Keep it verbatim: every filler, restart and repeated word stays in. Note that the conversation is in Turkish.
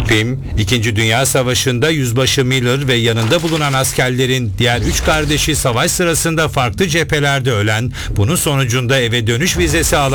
Pim, İkinci Dünya Savaşı'nda Yüzbaşı Miller ve yanında bulunan askerlerin diğer üç kardeşi savaş sırasında farklı cephelerde ölen, bunun sonucunda eve dönüş vizesi alan